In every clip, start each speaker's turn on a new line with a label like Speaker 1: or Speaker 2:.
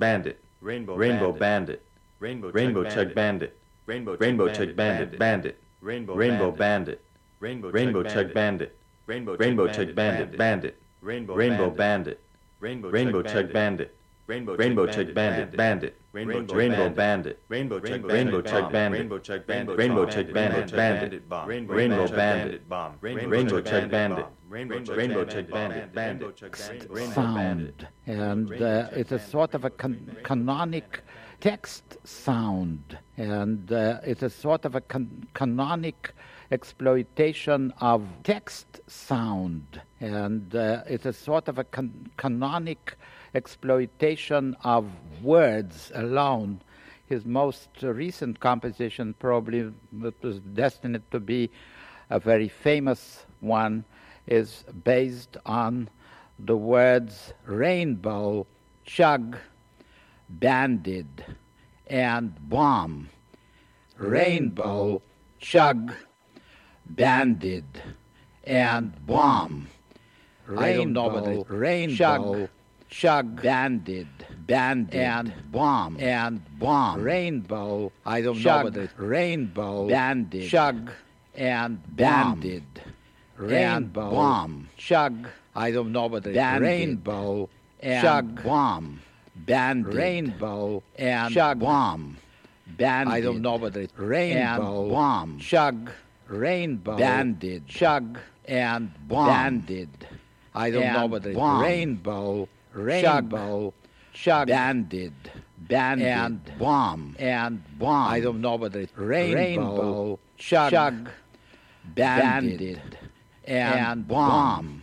Speaker 1: bandit, rainbow bandit, rainbow check bandit, rainbow check bandit, bandit, rainbow bandit, rainbow check bandit, rainbow check bandit, bandit, rainbow bandit, rainbow check bandit, rainbow check bandit, bandit, rainbow bandit, rainbow check bandit, rainbow check bandit, rainbow check bandit, bandit, rainbow bandit, bomb, rainbow check bandit, rainbow check bandit, bandit,
Speaker 2: sound, and it's a sort of a canonic text sound, and it's a sort of a canonic exploitation of text sound, and it's a sort of a canonic exploitation of words alone. His most recent composition, probably that was destined to be a very famous one, is based on the words rainbow, chug, banded, and bomb. Rainbow, chug, banded, and bomb. Rainbow, chug, banded, and bomb, rainbow, I don't know what it is. Rainbow, banded, chug, and banded, rainbow, bomb, chug, I don't know what it is. Rainbow, chug, bomb, banded, rainbow, and chug, bomb, banded, I don't know what it is. Rainbow, bomb, chug, rainbow, banded, chug, and bomb, banded, I don't know what it is. Rainbow, chug, banded, and bomb, I don't know what it is. Rainbow, chug, banded, and bomb.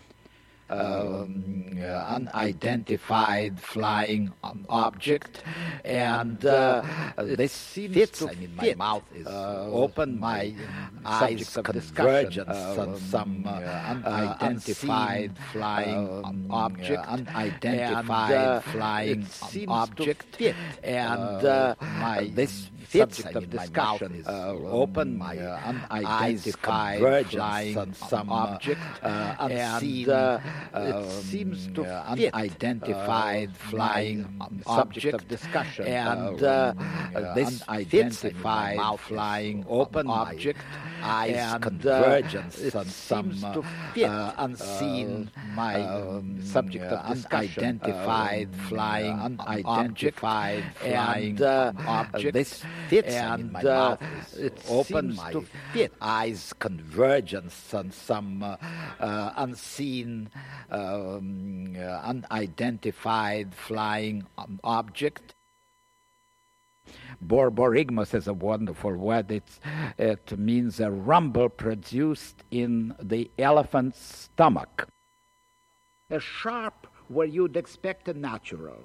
Speaker 2: Unidentified flying object, and this fits. I mean, my mouth is open, my eyes convergence on some unidentified flying object, unidentified flying object, and this subject of discussion is open, my unidentified flying on some object, unseen. It seems to fit unidentified flying subject of discussion, and this unidentified flying open object, eyes convergence on some unseen subject of discussion, unidentified flying unidentified flying object. This fits, and my mouth is open, my to fit eyes convergence on some unseen unidentified flying object. Borborygmus is a wonderful word. It means a rumble produced in the elephant's stomach. A sharp where you'd expect a natural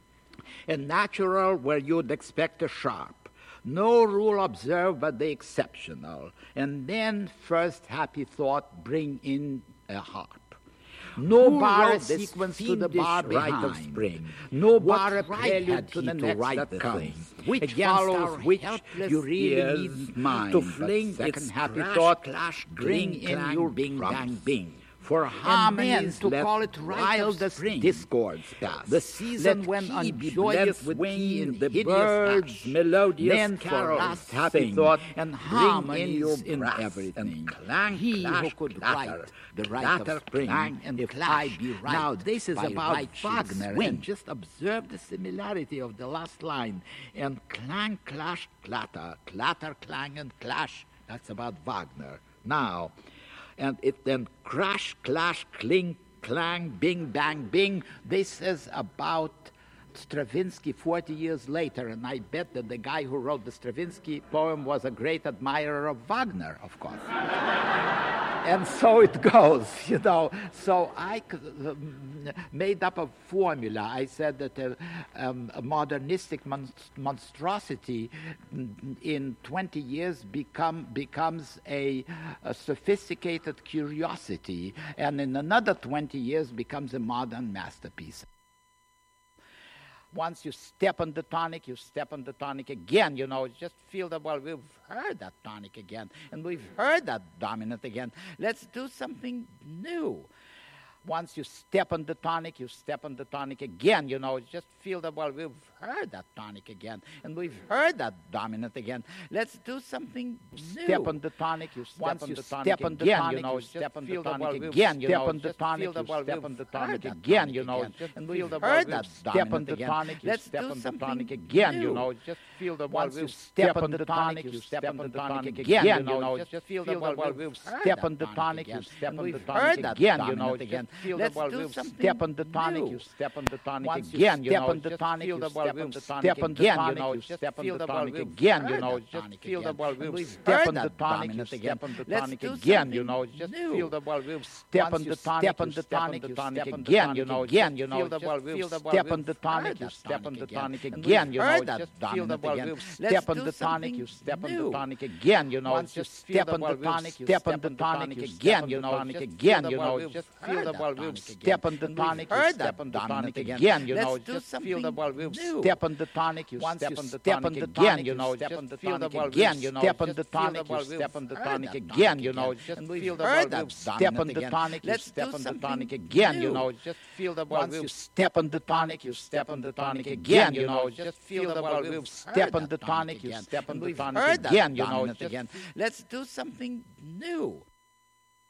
Speaker 2: where you'd expect a sharp. No rule observed but the exceptional. And then first happy thought bring in a harp. No bar a sequence to the bar behind. Of spring. No bar a prelude to the next that comes. Which follows which you really need mind. To fling second happy thought, bring in your bing bang bing. For harmonies to call it wildest discords past. The season when on joyous wing the birds melodious carols happy thought and harmonies in everything. And clang, he who could write the right of spring and if I be right. Now this is about Wagner, and just observe the similarity of the last line. And clang, clash, clatter, clatter, clang, and clash. That's about Wagner. Now. And it then crash, clash, clink, clang, bing, bang, bing. This is about Stravinsky 40 years later, and I bet that the guy who wrote the Stravinsky poem was a great admirer of Wagner, of course. And so it goes, you know. So I made up a formula. I said that a modernistic monstrosity in 20 years becomes a sophisticated curiosity, and in another 20 years becomes a modern masterpiece. Once you step on the tonic, you step on the tonic again, you know, just feel that, well, we've heard that tonic again, and we've heard that dominant again. Let's do something new. Once you step on the tonic, you step on the tonic again, you know, just feel that, well, we've heard that tonic again, and we've heard that dominant again. Let's do something new. Step on the tonic, you step on the tonic again, you know, step on the tonic again, you know, step on the tonic, you step on the tonic again, you know, and we've heard that step on the tonic, let's step on the tonic again, you know, just feel that, well, we've step on the tonic, you step on the tonic again, you know, just feel that, well, we've step on the tonic, you step on the tonic again, you know, just feel that, well, we've step on the tonic, you step on the tonic again, you know, step on the tonic, you step on the tonic again, you know, just step on the tonic again, you know, just feel that, well, we've step on the tonic, you step on the tonic again, you know, just feel that, well, we've step on the tonic, you tonic again, you know, feel that, well, we've step on the tonic, you step on the tonic again, you know, just feel that, well, we've step on the tonic, you step on the tonic again, you know, just step on the tonic, you step on the tonic again, you know, again, you know, just feel that, well, we've step on the tonic, you step on the tonic again, you know, just feel that, well, we've step on the tonic, you step on the tonic again, you know, just feel that, well, again, you know, step on the tonic, you step on the tonic again, you know, just feel that, well, we've step on the tonic, you step on the tonic again, you know, just feel that, well, we've step on the tonic, you step on the tonic again, you know, just feel that, well, we've step on the tonic, you step on the tonic again, you know, again. Let's do something new.